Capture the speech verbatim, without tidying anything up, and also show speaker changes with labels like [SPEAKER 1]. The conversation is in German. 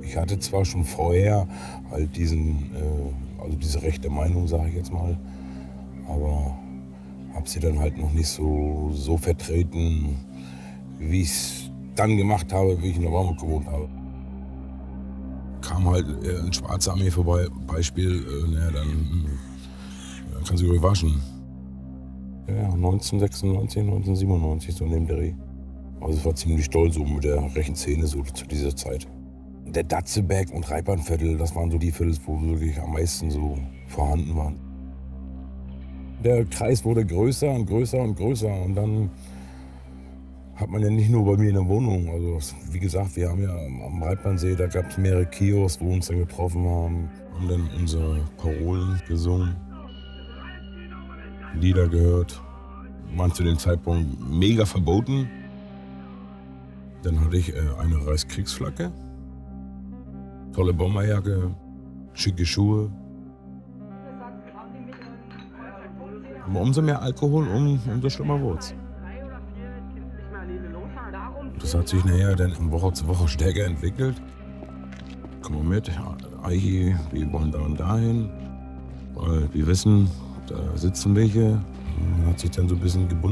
[SPEAKER 1] Ich hatte zwar schon vorher halt diesen, äh, also diese rechte Meinung, sage ich jetzt mal, aber habe sie dann halt noch nicht so, so vertreten, wie ich es dann gemacht habe, wie ich in der Warmut gewohnt habe. Kam halt äh, ein schwarzer Armee vorbei, Beispiel, äh, naja, dann, dann kann sie ruhig waschen. Ja, neunzehnhundertsechsundneunzig, neunzehnhundertsiebenundneunzig, so in dem Dreh. Also es war ziemlich doll so mit der rechten Szene so zu dieser Zeit. Der Datzeberg und Reitbahnviertel, das waren so die Viertel, wo wirklich am meisten so vorhanden waren. Der Kreis wurde größer und größer und größer und dann hat man ja nicht nur bei mir in der Wohnung, also wie gesagt, wir haben ja am Reitbahnsee, da gab es mehrere Kiosks, wo wir uns dann getroffen haben und dann unsere Parolen gesungen, Lieder gehört. Waren zu dem Zeitpunkt mega verboten. Dann hatte ich äh, eine Reichskriegsflagge, tolle Bomberjacke, schicke Schuhe. Aber umso mehr Alkohol, um, umso schlimmer wurde es. Das hat sich nachher dann von Woche zu Woche stärker entwickelt. Komm mal mit, Eichi, wir wollen da und dahin, weil wir wissen, da sitzen welche. Man hat sich dann so ein bisschen gebunden.